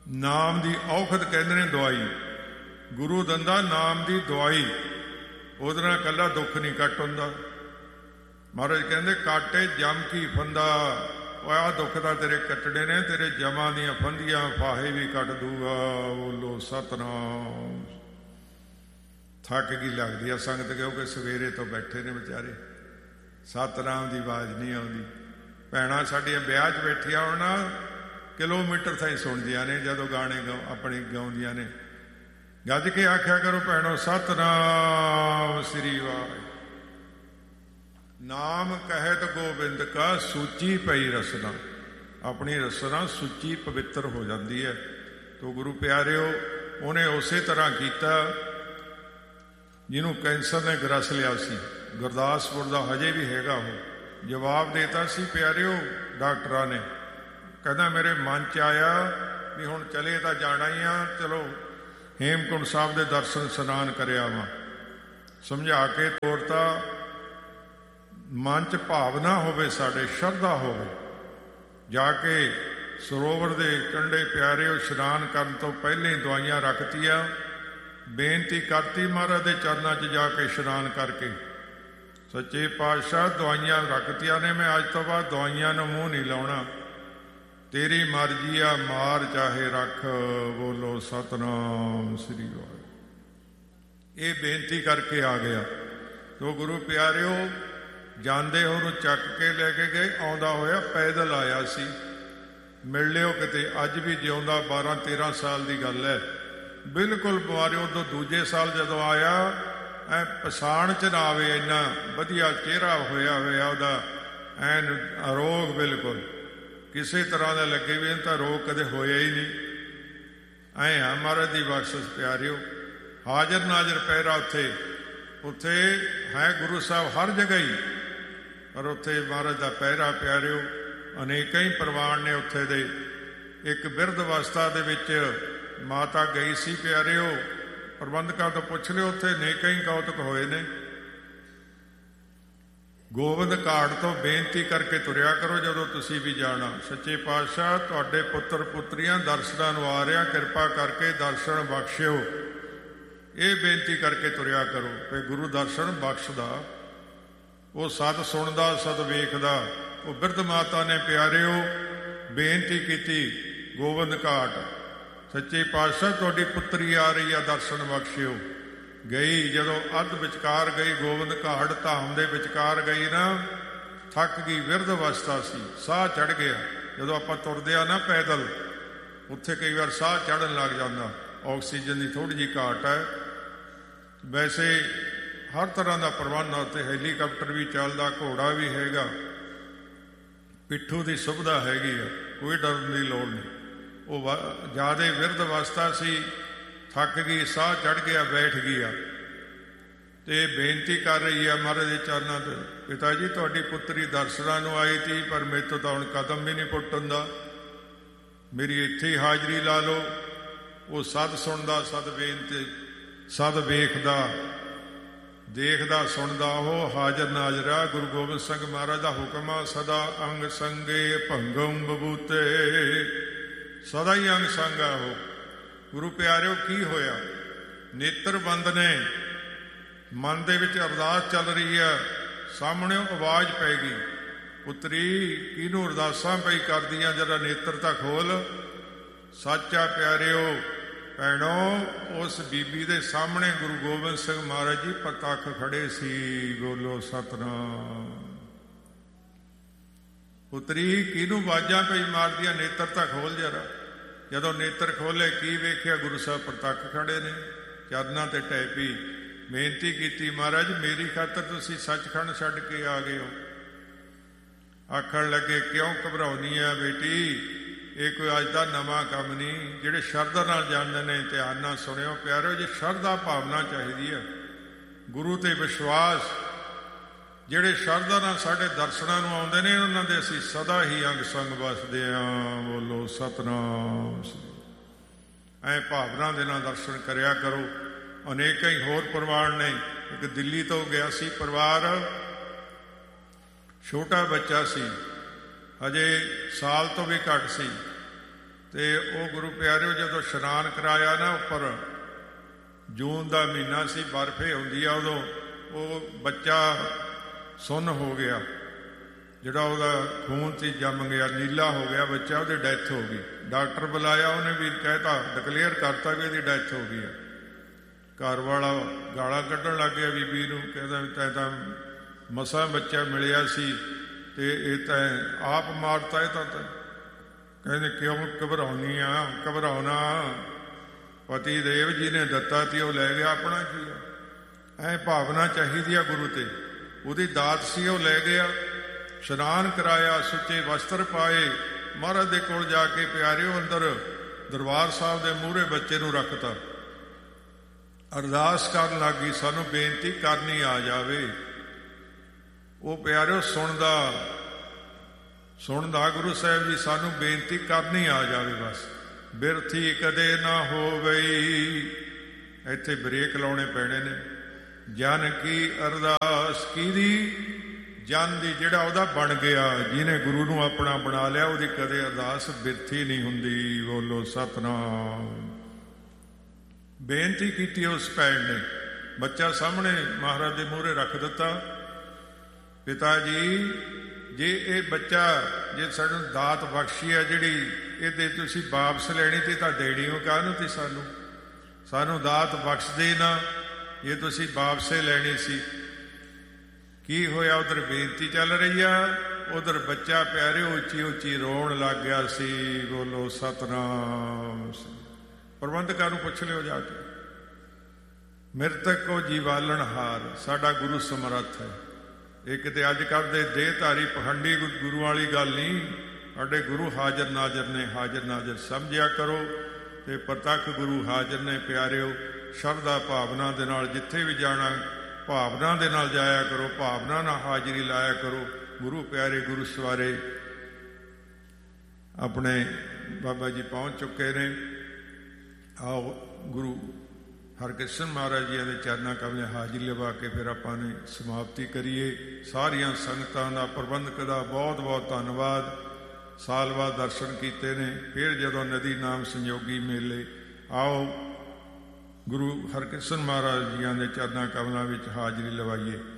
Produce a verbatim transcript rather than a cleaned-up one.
ਨਾਮ ਦੀ ਔਖਦ ਕਹਿੰਦੇ ਨੇ ਦਵਾਈ। ਗੁਰੂ ਦੰਦਾ ਨਾਮ ਦੀ ਦਵਾਈ, ਉਹਦੇ ਨਾਲ ਇਕੱਲਾ ਦੁੱਖ ਨਹੀਂ ਕੱਟ ਹੁੰਦਾ। ਮਹਾਰਾਜ ਕਹਿੰਦੇ ਕਾਟੇ ਜਮ ਕੀ ਫੰਦਾ, ਉਹ ਆਹ ਦੁੱਖ ਤਾਂ ਤੇਰੇ ਕੱਟਣੇ ਨੇ, ਤੇਰੇ ਜਮਾਂ ਦੀਆਂ ਫੰਦੀਆਂ ਫਾਹੇ ਵੀ ਕੱਟ ਦੂਗਾ। ਬੋਲੋ ਸਤਨਾਮ। ਥੱਕ ਗਈ ਲੱਗਦੀ ਆ ਸੰਗਤ, ਕਿਉਂਕਿ ਸਵੇਰੇ ਤੋਂ ਬੈਠੇ ਨੇ ਵਿਚਾਰੇ, ਸਤਨਾਮ ਦੀ ਆਵਾਜ਼ ਨਹੀਂ ਆਉਂਦੀ। ਭੈਣਾਂ ਸਾਡੀਆਂ ਵਿਆਹ 'ਚ ਬੈਠੀਆਂ ਹੋਣ, ਕਿਲੋਮੀਟਰ ਤਾਈਂ ਸੁਣਦੀਆਂ ਨੇ ਜਦੋਂ ਗਾਣੇ ਗਾ ਆਪਣੀ ਗਾਉਂਦੀਆਂ ਨੇ। ਗੱਜ ਕੇ ਆਖਿਆ ਕਰੋ ਭੈਣੋ ਸਤਨਾਮ ਸ੍ਰੀ ਵਾਹਿਗੁਰੂ। ਨਾਮ ਕਹਿਤ ਗੋਬਿੰਦ ਕਾ ਸੂਚੀ ਪਈ ਰਸਨਾ, ਆਪਣੀ ਰਸਨਾ ਸੁੱਚੀ ਪਵਿੱਤਰ ਹੋ ਜਾਂਦੀ ਹੈ। ਤੋ ਗੁਰੂ ਪਿਆਰਿਓ, ਉਹਨੇ ਉਸੇ ਤਰ੍ਹਾਂ ਕੀਤਾ ਜਿਹਨੂੰ ਕੈਂਸਰ ਨੇ ਗਰਸ ਲਿਆ ਸੀ। ਗੁਰਦਾਸਪੁਰ ਦਾ ਹਜੇ ਵੀ ਹੈਗਾ ਉਹ। ਜਵਾਬ ਦੇਤਾ ਸੀ ਪਿਆਰਿਓ ਡਾਕਟਰਾਂ ਨੇ। ਕਹਿੰਦਾ ਮੇਰੇ ਮਨ 'ਚ ਆਇਆ ਵੀ ਹੁਣ ਚਲੇ ਤਾਂ ਜਾਣਾ ਹੀ ਆ, ਚਲੋ ਹੇਮਕੁੰਟ ਸਾਹਿਬ ਦੇ ਦਰਸ਼ਨ ਇਸ਼ਨਾਨ ਕਰਿਆ ਵਾ। ਸਮਝਾ ਕੇ ਤੋਰਤਾ। ਮਨ 'ਚ ਭਾਵਨਾ ਹੋਵੇ, ਸਾਡੇ ਸ਼ਰਧਾ ਹੋਵੇ, ਜਾ ਕੇ ਸਰੋਵਰ ਦੇ ਕੰਢੇ ਪਿਆਰਿਓ ਇਸ਼ਨਾਨ ਕਰਨ ਤੋਂ ਪਹਿਲਾਂ ਹੀ ਦਵਾਈਆਂ ਰੱਖਤੀਆਂ। ਬੇਨਤੀ ਕਰਤੀ ਮਹਾਰਾਜ ਦੇ ਚਰਨਾਂ 'ਚ ਜਾ ਕੇ ਇਸ਼ਨਾਨ ਕਰਕੇ, ਸੱਚੇ ਪਾਤਸ਼ਾਹ ਦਵਾਈਆਂ ਰੱਖਤੀਆਂ ਨੇ, ਮੈਂ ਅੱਜ ਤੋਂ ਬਾਅਦ ਦਵਾਈਆਂ ਨੂੰ ਮੂੰਹ ਨਹੀਂ ਲਾਉਣਾ, ਤੇਰੀ ਮਰਜ਼ੀ ਆ, ਮਾਰ ਚਾਹੇ ਰੱਖ। ਬੋਲੋ ਸਤਨਾਮ ਸ੍ਰੀ ਵਾਹਿਗੁਰੂ। ਇਹ ਬੇਨਤੀ ਕਰਕੇ ਆ ਗਿਆ। ਤੋ ਗੁਰੂ ਪਿਆਰਿਓ, ਜਾਂਦੇ ਉਹਨੂੰ ਚੱਕ ਕੇ ਲੈ ਕੇ ਗਏ। ਆਉਂਦਾ ਹੋਇਆ ਪੈਦਲ ਆਇਆ ਸੀ। ਮਿਲ ਲਿਓ ਕਿਤੇ, ਅੱਜ ਵੀ ਜਿਉਂਦਾ, ਬਾਰਾਂ ਤੇਰਾਂ ਸਾਲ ਦੀ ਗੱਲ ਹੈ। ਬਿਲਕੁਲ ਬਿਮਾਰੀ। ਉਦੋਂ ਦੂਜੇ ਸਾਲ ਜਦੋਂ ਆਇਆ, ਐ ਪਛਾਣ 'ਚ ਨਾ ਆਵੇ, ਇੰਨਾ ਵਧੀਆ ਚਿਹਰਾ ਹੋਇਆ ਹੋਇਆ ਉਹਦਾ, ਐਨ ਅਰੋਗ, ਬਿਲਕੁਲ ਕਿਸੇ ਤਰ੍ਹਾਂ ਦਾ ਲੱਗੇ ਵੀ ਇਹ ਤਾਂ ਰੋਗ ਕਦੇ ਹੋਇਆ ਹੀ ਨਹੀਂ। ਐਂ ਆ ਮਹਾਰਾਜ ਦੀ ਬਖਸ਼ਿਸ਼ ਪਿਆਰਿਓ। ਹਾਜ਼ਰ ਨਾਜ਼ਰ ਪਹਿਰਾ ਉੱਥੇ ਉੱਥੇ ਹੈ ਗੁਰੂ ਸਾਹਿਬ ਹਰ ਜਗ੍ਹਾ ਹੀ, ਪਰ ਉੱਥੇ ਮਹਾਰਾਜ ਦਾ ਪਹਿਰਾ ਪਿਆਰਿਓ। ਅਨੇਕਾਂ ਹੀ ਪ੍ਰਵਾਨ ਨੇ ਉੱਥੇ ਦੇ। ਇੱਕ ਬਿਰਧ ਅਵਸਥਾ ਦੇ ਵਿੱਚ ਮਾਤਾ ਗਈ ਸੀ ਪਿਆਰਿਓ। ਪ੍ਰਬੰਧਕਾਂ ਤੋਂ ਪੁੱਛ ਲਿਓ, ਉੱਥੇ ਅਨੇਕਾਂ ਹੀ ਕੌਤਕ ਹੋਏ ਨੇ। ਗੋਬਿੰਦ ਘਾਟ ਤੋਂ ਬੇਨਤੀ ਕਰਕੇ ਤੁਰਿਆ ਕਰੋ ਜਦੋਂ ਤੁਸੀਂ ਵੀ ਜਾਣਾ। ਸੱਚੇ ਪਾਤਸ਼ਾਹ ਤੁਹਾਡੇ ਪੁੱਤਰ ਪੁੱਤਰੀਆਂ ਦਰਸ਼ਨਾਂ ਨੂੰ ਆ ਰਿਹਾ, ਕਿਰਪਾ ਕਰਕੇ ਦਰਸ਼ਨ ਬਖਸ਼ਿਓ। ਇਹ ਬੇਨਤੀ ਕਰਕੇ ਤੁਰਿਆ ਕਰੋ ਕਿ ਗੁਰੂ ਦਰਸ਼ਨ ਬਖਸ਼ਦਾ, ਉਹ ਸਦ ਸੁਣਦਾ, ਸਦ ਵੇਖਦਾ। ਉਹ ਬਿਰਧ ਮਾਤਾ ਨੇ ਪਿਆਰਿਓ ਬੇਨਤੀ ਕੀਤੀ ਗੋਬਿੰਦ ਘਾਟ, ਸੱਚੇ ਪਾਤਸ਼ਾਹ ਤੁਹਾਡੀ ਪੁੱਤਰੀ ਆ ਰਹੀ ਆ, ਦਰਸ਼ਨ ਬਖਸ਼ਿਓ। ਗਈ ਜਦੋਂ ਅੱਧ ਵਿਚਕਾਰ ਗਈ, ਗੋਬਿੰਦ ਘਾਟ ਧਾਮ ਦੇ ਵਿਚਕਾਰ ਗਈ ਨਾ, ਥੱਕ ਗਈ, ਬਿਰਧ ਅਵਸਥਾ ਸੀ, ਸਾਹ ਚੜ੍ਹ ਗਿਆ। ਜਦੋਂ ਆਪਾਂ ਤੁਰਦੇ ਆ ਨਾ ਪੈਦਲ, ਉੱਥੇ ਕਈ ਵਾਰ ਸਾਹ ਚੜ੍ਹਨ ਲੱਗ ਜਾਂਦਾ, ਆਕਸੀਜਨ ਦੀ ਥੋੜ੍ਹੀ ਜਿਹੀ ਘਾਟ ਹੈ। ਵੈਸੇ ਹਰ ਤਰ੍ਹਾਂ ਦਾ ਪ੍ਰਬੰਧ ਆ ਉੱਥੇ, ਹੈਲੀਕਾਪਟਰ ਵੀ ਚੱਲਦਾ, ਘੋੜਾ ਵੀ ਹੈਗਾ, ਪਿੱਠੂ ਦੀ ਸੁਵਿਧਾ ਹੈਗੀ ਆ, ਕੋਈ ਡਰਨ ਦੀ ਲੋੜ ਨਹੀਂ। ਉਹ ਜ਼ਿਆਦਾ ਬਿਰਧ ਅਵਸਥਾ ਸੀ, ਥੱਕ ਗਈ, ਸਾਹ ਚੜ੍ਹ ਗਿਆ, ਬੈਠ ਗਈ ਆ ਤੇ ਬੇਨਤੀ ਕਰ ਰਹੀ ਆ ਮਹਾਰਾਜ ਦੇ ਚਰਨਾਂ ਤੇ, ਪਿਤਾ ਜੀ ਤੁਹਾਡੀ ਪੁੱਤਰੀ ਦਰਸ਼ਨਾਂ ਨੂੰ ਆਈ ਤੀ, ਪਰ ਮੇਰੇ ਤੋਂ ਤਾਂ ਹੁਣ ਕਦਮ ਵੀ ਨਹੀਂ ਪੁੱਟਣ ਦਾ, ਮੇਰੀ ਇੱਥੇ ਹੀ ਹਾਜ਼ਰੀ ਲਾ ਲਓ। ਉਹ ਸਦ ਸੁਣਦਾ, ਸਦ ਬੇਨਤੀ, ਸਦ ਵੇਖਦਾ, ਦੇਖਦਾ, ਸੁਣਦਾ, ਉਹ ਹਾਜ਼ਰ ਨਾਜ਼ਰਾ। ਗੁਰੂ ਗੋਬਿੰਦ ਸਿੰਘ ਮਹਾਰਾਜ ਦਾ ਹੁਕਮ ਆ, ਸਦਾ ਅੰਗ ਸੰਗੇ ਭੰਗਮ ਬਬੂਤੇ, ਸਦਾ ਹੀ ਅੰਗ ਸੰਗ ਆ ਉਹ। ਗੁਰੂ ਪਿਆਰਿਓ ਕੀ ਹੋਇਆ? ਨੇਤਰ ਬੰਦ ਨੇ, ਮਨ ਦੇ ਵਿੱਚ ਅਰਦਾਸ ਚੱਲ ਰਹੀ ਹੈ, ਸਾਹਮਣੇ ਆਵਾਜ਼ ਪੈ ਗਈ, ਪੁੱਤਰੀ ਕਿਹਨੂੰ ਅਰਦਾਸਾਂ ਪਈ ਕਰਦੀਆਂ, ਜਰਾ ਨੇਤਰ ਤਾਂ ਖੋਲ। ਸੱਚਾ ਪਿਆਰਿਓ ਭੈਣੋ, ਉਸ ਬੀਬੀ ਦੇ ਸਾਹਮਣੇ ਗੁਰੂ ਗੋਬਿੰਦ ਸਿੰਘ ਮਹਾਰਾਜ ਜੀ ਪ੍ਰਤੱਖ ਖੜੇ ਸੀ। ਬੋਲੋ ਸਤਨਾਮ। ਪੁੱਤਰੀ ਕਿਹਨੂੰ ਆਵਾਜ਼ਾਂ ਪਈ ਮਾਰਦੀਆਂ, ਨੇਤਰ ਤਾਂ ਖੋਲ ਜਰਾ। ਜਦੋਂ ਨੇਤਰ ਖੋਲੇ, ਕੀ ਵੇਖਿਆ? ਗੁਰੂ ਸਾਹਿਬ ਪ੍ਰਤੱਖ ਖੜੇ ਨੇ, ਚਰਨਾਂ ਤੇ ਟਹਿ ਪਈ, ਬੇਨਤੀ ਕੀਤੀ, ਮਹਾਰਾਜ ਮੇਰੀ ਖਾਤਰ ਤੁਸੀਂ ਸੱਚਖੰਡ ਛੱਡ ਕੇ ਆ ਗਏ ਹੋ। ਆਖਣ ਲੱਗੇ, ਕਿਉਂ ਘਬਰਾਉਣੀ ਆ ਬੇਟੀ, ਇਹ ਕੋਈ ਅੱਜ ਦਾ ਨਵਾਂ ਕੰਮ ਨਹੀਂ। ਜਿਹੜੇ ਸ਼ਰਧਾ ਨਾਲ ਜਾਣਦੇ ਨੇ, ਧਿਆਨ ਨਾਲ ਸੁਣਿਓ ਪਿਆਰਿਓ, ਜੇ ਸ਼ਰਧਾ ਭਾਵਨਾ ਚਾਹੀਦੀ ਹੈ, ਗੁਰੂ ਤੇ ਵਿਸ਼ਵਾਸ, ਜਿਹੜੇ ਸ਼ਰਧਾ ਨਾਲ ਸਾਡੇ ਦਰਸ਼ਨਾਂ ਨੂੰ ਆਉਂਦੇ ਨੇ, ਉਹਨਾਂ ਦੇ ਅਸੀਂ ਸਦਾ ਹੀ ਅੰਗ ਸੰਗ ਵਸਦੇ ਹਾਂ। ਬੋਲੋ ਸਤਨਾਮ। ਐਂ ਭਾਵਨਾ ਦੇ ਨਾਲ ਦਰਸ਼ਨ ਕਰਿਆ ਕਰੋ। ਅਨੇਕਾਂ ਹੀ ਹੋਰ ਪਰਿਵਾਰ ਨੇ। ਇੱਕ ਦਿੱਲੀ ਤੋਂ ਗਿਆ ਸੀ ਪਰਿਵਾਰ, ਛੋਟਾ ਬੱਚਾ ਸੀ, ਹਜੇ ਸਾਲ ਤੋਂ ਵੀ ਘੱਟ ਸੀ, ਤੇ ਉਹ ਗੁਰੂ ਪਿਆਰਿਓ ਜਦੋਂ ਇਸ਼ਨਾਨ ਕਰਾਇਆ ਨਾ, ਉੱਪਰ ਜੂਨ ਦਾ ਮਹੀਨਾ ਸੀ, ਬਰਫੇ ਹੁੰਦੀ ਆ ਉਦੋਂ, ਉਹ ਬੱਚਾ ਸੁੰਨ ਹੋ ਗਿਆ, ਜਿਹੜਾ ਉਹਦਾ ਖੂਨ ਸੀ ਜੰਮ ਗਿਆ, ਨੀਲਾ ਹੋ ਗਿਆ ਬੱਚਾ, ਉਹਦੀ ਡੈਥ ਹੋ ਗਈ। ਡਾਕਟਰ ਬੁਲਾਇਆ, ਉਹਨੇ ਵੀ ਕਹਿਤਾ, ਡਿਕਲੇਅਰ ਕਰਤਾ ਵੀ ਇਹਦੀ ਡੈਥ ਹੋ ਗਈ ਆ। ਘਰ ਵਾਲਾ ਗਾਲਾਂ ਕੱਢਣ ਲੱਗ ਗਿਆ ਬੀਬੀ ਨੂੰ, ਕਹਿੰਦਾ ਵੀ ਤੈਂ ਤਾਂ ਮਸਾਂ ਬੱਚਾ ਮਿਲਿਆ ਸੀ ਤੇ ਇਹ ਤਾਂ ਆਪ ਮਾਰਤਾ। ਇਹ ਤਾਂ ਕਹਿੰਦੇ ਕਿਉਂ ਘਬਰਾਉਣੀ ਆ? ਘਬਰਾਉਣਾ ਪਤੀ ਦੇਵ ਜੀ ਨੇ ਦਿੱਤਾ ਤੀ, ਉਹ ਲੈ ਗਿਆ, ਆਪਣਾ ਕੀ ਆ? ਐ ਭਾਵਨਾ ਚਾਹੀਦੀ ਆ ਗੁਰੂ ਤੇ, ਉਹਦੀ ਦਾਤ ਸੀ, ਉਹ ਲੈ ਗਿਆ। ਇਸ਼ਨਾਨ ਕਰਾਇਆ, ਸੁੱਚੇ ਵਸਤਰ ਪਾਏ, ਮਹਾਰਾਜ ਦੇ ਕੋਲ ਜਾ ਕੇ ਪਿਆਰਿਓ ਅੰਦਰ ਦਰਬਾਰ ਸਾਹਿਬ ਦੇ ਮੂਹਰੇ ਬੱਚੇ ਨੂੰ ਰੱਖਤਾ, ਅਰਦਾਸ ਕਰਨ ਲੱਗ ਗਈ, ਸਾਨੂੰ ਬੇਨਤੀ ਕਰਨੀ ਆ ਜਾਵੇ। ਉਹ ਪਿਆਰਿਓ ਸੁਣਦਾ ਸੁਣਦਾ ਗੁਰੂ ਸਾਹਿਬ ਜੀ, ਸਾਨੂੰ ਬੇਨਤੀ ਕਰਨੀ ਆ ਜਾਵੇ, ਬਸ ਬਿਰਥੀ ਕਦੇ ਨਾ ਹੋਵਈ। ਇੱਥੇ ਬ੍ਰੇਕ ਲਾਉਣੇ ਪੈਣੇ ਨੇ। ਜਨ ਕੀ ਅਰਦਾਸ ਕੀਦੀ, ਜਨ ਦੀ ਜਿਹੜਾ ਉਹਦਾ ਬਣ ਗਿਆ, ਜਿਹਨੇ ਗੁਰੂ ਨੂੰ ਆਪਣਾ ਬਣਾ ਲਿਆ, ਉਹਦੀ ਕਦੇ ਅਰਦਾਸ ਬਿਰਥੀ ਨਹੀਂ ਹੁੰਦੀ। ਬੋਲੋ ਸਤਿਨਾਮ। ਬੇਨਤੀ ਕੀਤੀ ਉਸ ਭੈਣ ਨੇ, ਬੱਚਾ ਸਾਹਮਣੇ ਮਹਾਰਾਜ ਦੇ ਮੂਹਰੇ ਰੱਖ ਦਿੱਤਾ। ਪਿਤਾ ਜੀ, ਜੇ ਇਹ ਬੱਚਾ, ਜੇ ਸਾਨੂੰ ਦਾਤ ਬਖਸ਼ੀ ਆ ਜਿਹੜੀ, ਇਹਦੇ ਤੁਸੀਂ ਵਾਪਸ ਲੈਣੀ ਤੇ ਤਾਂ ਦੇਣੀ ਹੋ ਕਾਹਨੂੰ ਤੀ? ਸਾਨੂੰ ਸਾਨੂੰ ਦਾਤ ਬਖਸ਼ਦੇ ਨਾ, ਜੇ ਤੁਸੀਂ ਵਾਪਸੇ ਲੈਣੀ ਸੀ। ਕੀ ਹੋਇਆ? ਉਧਰ ਬੇਨਤੀ ਚੱਲ ਰਹੀ ਆ, ਉਧਰ ਬੱਚਾ ਪਿਆਰਿਓ ਉੱਚੀ ਉੱਚੀ ਰੋਣ ਲੱਗ ਗਿਆ ਸੀ। ਬੋਲੋ ਸਤਿਨਾਮ। ਪ੍ਰਬੰਧਕਾਂ ਨੂੰ ਪੁੱਛ ਲਿਓ ਜਾ ਕੇ। ਮਿਰਤਕ ਕੋ ਜੀਵਾਲਣ ਹਾਰ, ਸਾਡਾ ਗੁਰੂ ਸਮਰੱਥ ਹੈ। ਇਹ ਕਿਤੇ ਅੱਜ ਕੱਲ੍ਹ ਦੇ ਦੇਹਧਾਰੀ ਪਖੰਡੀ ਗੁਰੂ ਵਾਲੀ ਗੱਲ ਨਹੀਂ। ਸਾਡੇ ਗੁਰੂ ਹਾਜ਼ਰ ਨਾਜ਼ਰ ਨੇ, ਹਾਜ਼ਰ ਨਾਜ਼ਰ ਸਮਝਿਆ ਕਰੋ। ਤੇ ਪ੍ਰਤੱਖ ਗੁਰੂ ਹਾਜ਼ਰ ਨੇ ਪਿਆਰਿਓ। ਸ਼ਰਧਾ ਭਾਵਨਾ ਦੇ ਨਾਲ ਜਿੱਥੇ ਵੀ ਜਾਣਾ, ਭਾਵਨਾ ਦੇ ਨਾਲ ਜਾਇਆ ਕਰੋ, ਭਾਵਨਾ ਨਾਲ ਹਾਜ਼ਰੀ ਲਾਇਆ ਕਰੋ। ਗੁਰੂ ਪਿਆਰੇ ਗੁਰੂ ਸਵਾਰੇ ਆਪਣੇ ਬਾਬਾ ਜੀ ਪਹੁੰਚ ਚੁੱਕੇ ਨੇ। ਆਓ ਗੁਰੂ ਹਰਕ੍ਰਿਸ਼ਨ ਮਹਾਰਾਜ ਜੀ ਦੇ ਚਰਨਾਂ ਕਮਲੇ ਹਾਜ਼ਰੀ ਲਵਾ ਕੇ ਫਿਰ ਆਪਾਂ ਨੇ ਸਮਾਪਤੀ ਕਰੀਏ। ਸਾਰੀਆਂ ਸੰਗਤਾਂ ਦਾ, ਪ੍ਰਬੰਧਕ ਦਾ ਬਹੁਤ ਬਹੁਤ ਧੰਨਵਾਦ। ਸਾਲ ਬਾਅਦ ਦਰਸ਼ਨ ਕੀਤੇ ਨੇ। ਫਿਰ ਜਦੋਂ ਨਦੀ ਨਾਮ ਸੰਯੋਗੀ ਮੇਲੇ, ਆਓ ਗੁਰੂ ਹਰਕ੍ਰਿਸ਼ਨ ਮਹਾਰਾਜ ਜੀਆਂ ਦੇ ਚਰਨਾਂ ਕਮਲਾਂ ਵਿੱਚ ਹਾਜ਼ਰੀ ਲਵਾਈਏ।